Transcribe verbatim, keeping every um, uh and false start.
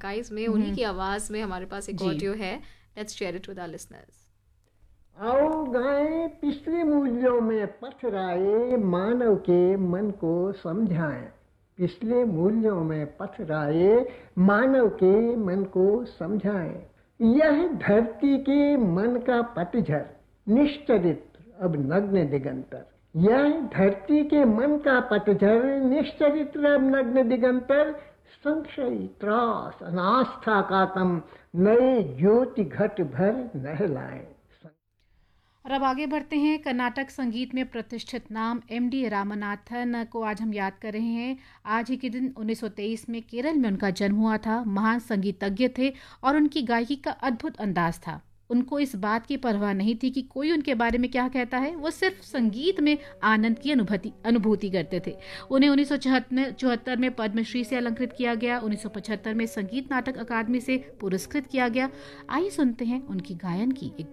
Archives में, उन्हीं की आवाज में हमारे पास एक ऑडियो है। Let's share it with our listeners. आओ गाएं पिछले मूल्यों में पथराए, मानव के मन को समझाएं। पिछले मूल्यों में पथराए, मानव के मन को समझाएं। यह धरती के मन का पतझड़, निश्चरित्र अब नग्न दिगंतर। यह धरती के मन का पतझड़, निश्चरित्र अब नग्न दिगंतर। संशय, त्रास, अनास्था का तम नए ज्योति घट भर नहलाएं। और अब आगे बढ़ते हैं। कर्नाटक संगीत में प्रतिष्ठित नाम एम डी रामनाथन को आज हम याद कर रहे हैं। आज ही के दिन उन्नीस सौ तेईस में केरल में उनका जन्म हुआ था। महान संगीतज्ञ थे और उनकी गायकी का अद्भुत अंदाज था। उनको इस बात की परवाह नहीं थी कि कोई उनके बारे में क्या कहता है, वो सिर्फ संगीत में आनंद की अनुभूति अनुभूति करते थे। उन्हें उन्नीस सौ चौहत्तर में पद्मश्री से अलंकृत किया गया। उन्नीस सौ पचहत्तर में संगीत नाटक अकादमी से पुरस्कृत किया गया। आइए सुनते हैं उनकी गायन की एक